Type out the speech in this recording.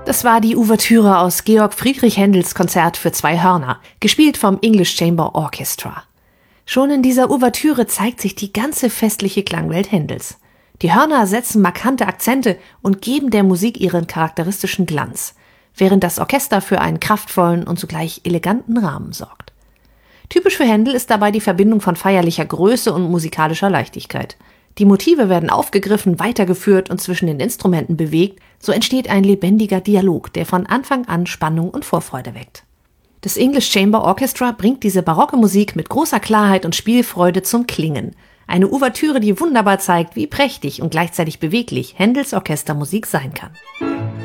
Das war die Ouvertüre aus Georg Friedrich Händels Konzert für 2 Hörner, gespielt vom English Chamber Orchestra. Schon in dieser Ouvertüre zeigt sich die ganze festliche Klangwelt Händels. Die Hörner setzen markante Akzente und geben der Musik ihren charakteristischen Glanz, während das Orchester für einen kraftvollen und zugleich eleganten Rahmen sorgt. Typisch für Händel ist dabei die Verbindung von feierlicher Größe und musikalischer Leichtigkeit. Die Motive werden aufgegriffen, weitergeführt und zwischen den Instrumenten bewegt, so entsteht ein lebendiger Dialog, der von Anfang an Spannung und Vorfreude weckt. Das English Chamber Orchestra bringt diese barocke Musik mit großer Klarheit und Spielfreude zum Klingen. Eine Ouvertüre, die wunderbar zeigt, wie prächtig und gleichzeitig beweglich Händels Orchestermusik sein kann.